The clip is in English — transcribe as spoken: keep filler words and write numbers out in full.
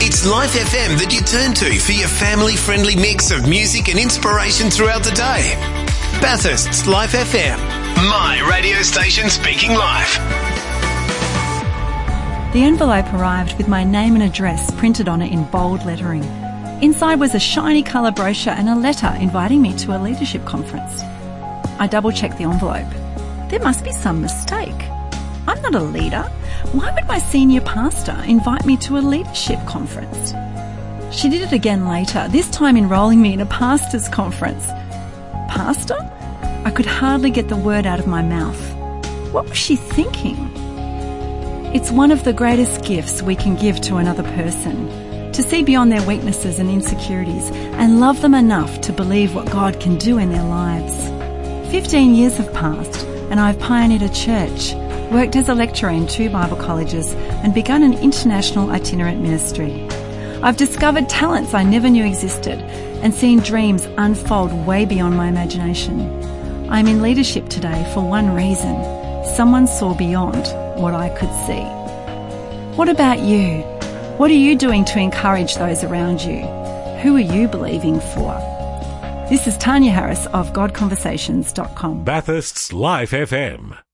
It's Life F M that you turn to for your family-friendly mix of music and inspiration throughout the day. Bathurst's Life F M, my radio station speaking life. The envelope arrived with my name and address printed on it in bold lettering. Inside was a shiny colour brochure and a letter inviting me to a leadership conference. I double-checked the envelope. There must be some mistake. I'm not a leader. Why would my senior pastor invite me to a leadership conference? She did it again later, this time enrolling me in a pastor's conference. Pastor? I could hardly get the word out of my mouth. What was she thinking? It's one of the greatest gifts we can give to another person, to see beyond their weaknesses and insecurities and love them enough to believe what God can do in their lives. Fifteen years have passed and I've pioneered a church, worked as a lecturer in two Bible colleges and begun an international itinerant ministry. I've discovered talents I never knew existed and seen dreams unfold way beyond my imagination. I'm in leadership today for one reason. Someone saw beyond what I could see. What about you? What are you doing to encourage those around you? Who are you believing for? This is Tanya Harris of God Conversations dot com. Bathurst's Life F M.